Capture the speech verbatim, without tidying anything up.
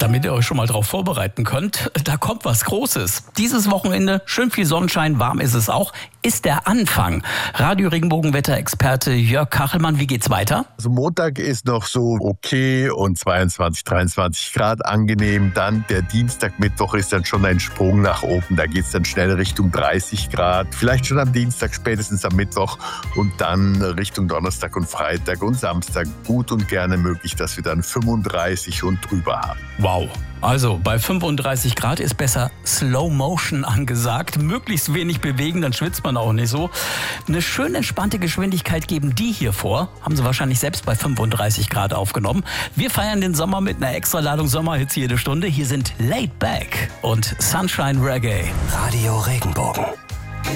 damit ihr euch schon mal drauf vorbereiten könnt, da kommt was Großes. Dieses Wochenende, schön viel Sonnenschein, warm ist es auch, ist der Anfang. Radio-Regenbogen-Wetterexperte Jörg Kachelmann, wie geht's weiter? Also Montag ist noch so okay und zweiundzwanzig, dreiundzwanzig Grad angenehm. Dann der Dienstag, Mittwoch ist dann schon ein Sprung nach oben. Da geht's dann schnell Richtung dreißig Grad. Vielleicht schon am Dienstag, spätestens am Mittwoch und dann Richtung Donnerstag und Freitag und Samstag gut und gerne möglich, dass wir dann fünfunddreißig und drüber haben. Wow. Also bei fünfunddreißig Grad ist besser Slow Motion angesagt. Möglichst wenig bewegen, dann schwitzt man auch nicht so. Eine schön entspannte Geschwindigkeit geben die hier vor. Haben sie wahrscheinlich selbst bei fünfunddreißig Grad aufgenommen. Wir feiern den Sommer mit einer Extraladung Sommerhits jede Stunde. Hier sind Laid Back und Sunshine Reggae. Radio Regenbogen.